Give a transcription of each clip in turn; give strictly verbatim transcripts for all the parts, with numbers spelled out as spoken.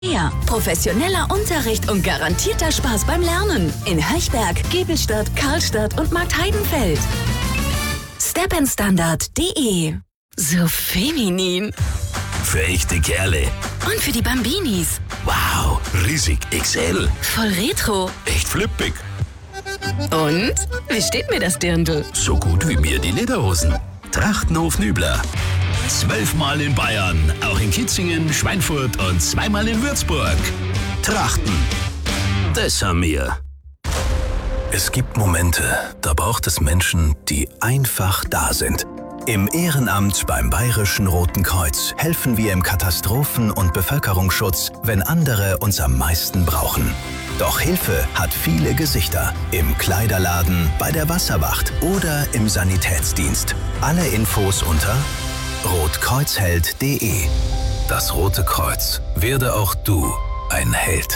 Ja, professioneller Unterricht und garantierter Spaß beim Lernen. In Höchberg, Gebelstadt, Karlstadt und Marktheidenfeld. step and standard punkt de. So feminin. Für echte Kerle. Und für die Bambinis. Wow, riesig X L. Voll retro. Echt flippig. Und? Wie steht mir das Dirndl? So gut wie mir die Lederhosen. Trachtenhof Nübler. Zwölfmal in Bayern, auch in Kitzingen, Schweinfurt und zweimal in Würzburg. Trachten. Das haben wir. Es gibt Momente, da braucht es Menschen, die einfach da sind. Im Ehrenamt beim Bayerischen Roten Kreuz helfen wir im Katastrophen- und Bevölkerungsschutz, wenn andere uns am meisten brauchen. Doch Hilfe hat viele Gesichter. Im Kleiderladen, bei der Wasserwacht oder im Sanitätsdienst. Alle Infos unter rotkreuzheld punkt de. Das Rote Kreuz. Werde auch du ein Held.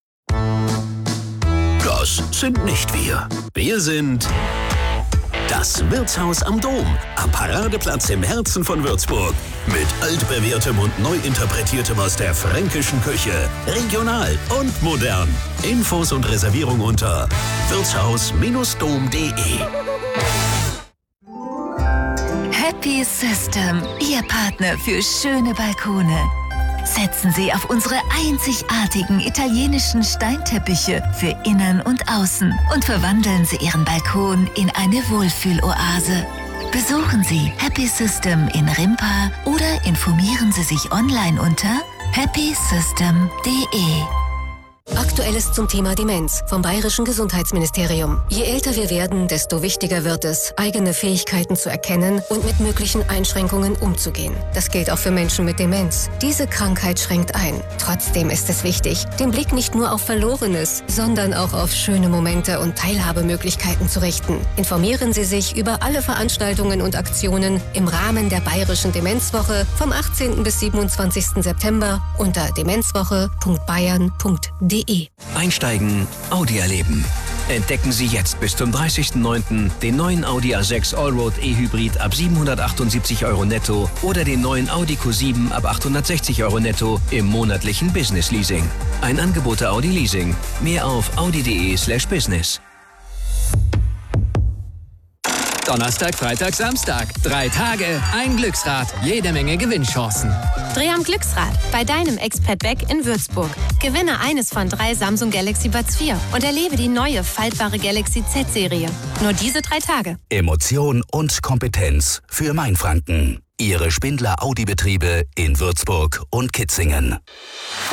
Das sind nicht wir. Wir sind das Wirtshaus am Dom, am Paradeplatz im Herzen von Würzburg. Mit altbewährtem und neu interpretiertem aus der fränkischen Küche. Regional und modern. Infos und Reservierung unter wirtshaus Bindestrich dom punkt de. Happy System, Ihr Partner für schöne Balkone. Setzen Sie auf unsere einzigartigen italienischen Steinteppiche für Innen und Außen und verwandeln Sie Ihren Balkon in eine Wohlfühloase. Besuchen Sie Happy System in Rimpa oder informieren Sie sich online unter happy system punkt de. Aktuelles zum Thema Demenz vom Bayerischen Gesundheitsministerium. Je älter wir werden, desto wichtiger wird es, eigene Fähigkeiten zu erkennen und mit möglichen Einschränkungen umzugehen. Das gilt auch für Menschen mit Demenz. Diese Krankheit schränkt ein. Trotzdem ist es wichtig, den Blick nicht nur auf Verlorenes, sondern auch auf schöne Momente und Teilhabemöglichkeiten zu richten. Informieren Sie sich über alle Veranstaltungen und Aktionen im Rahmen der Bayerischen Demenzwoche vom achtzehnten bis siebenundzwanzigsten September unter demenzwoche punkt bayern punkt de. Einsteigen, Audi erleben. Entdecken Sie jetzt bis zum dreißigsten neunten den neuen Audi A sechs Allroad E-Hybrid ab siebenhundertachtundsiebzig Euro netto oder den neuen Audi Q sieben ab achthundertsechzig Euro netto im monatlichen Business Leasing. Ein Angebot der Audi Leasing. Mehr auf audi punkt de slash business. Donnerstag, Freitag, Samstag. Drei Tage, ein Glücksrad, jede Menge Gewinnchancen. Dreh am Glücksrad bei deinem Expert Beck in Würzburg. Gewinne eines von drei Samsung Galaxy Buds vier und erlebe die neue faltbare Galaxy Z-Serie. Nur diese drei Tage. Emotion und Kompetenz für Mainfranken. Ihre Spindler Audi-Betriebe in Würzburg und Kitzingen.